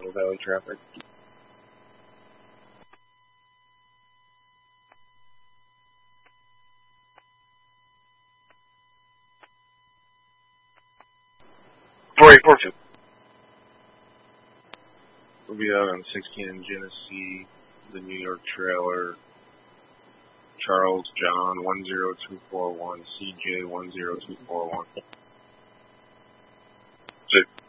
Valley traffic. We'll be out on 16 in Genesee, the New York trailer, Charles John 10241, CJ 10241.